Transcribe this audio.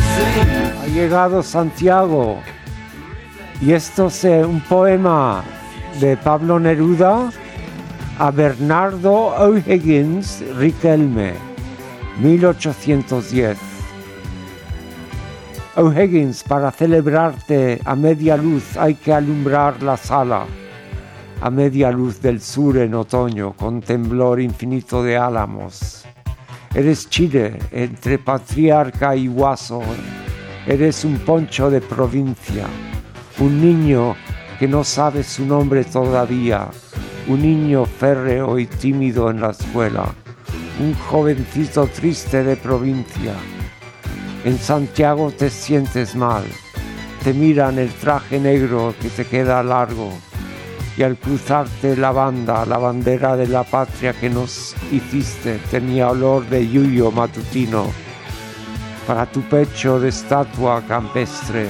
Ha llegado Santiago. Y esto es un poema de Pablo Neruda a Bernardo O'Higgins Riquelme, 1810. O'Higgins, para celebrarte a media luz hay que alumbrar la sala, a media luz del sur en otoño, con temblor infinito de álamos. Eres Chile entre patriarca y guaso, eres un poncho de provincia, un niño que no sabe su nombre todavía, un niño férreo y tímido en la escuela, un jovencito triste de provincia. En Santiago te sientes mal, te miran el traje negro que te queda largo y al cruzarte la bandera de la patria que nos hiciste tenía olor de yuyo matutino para tu pecho de estatua campestre.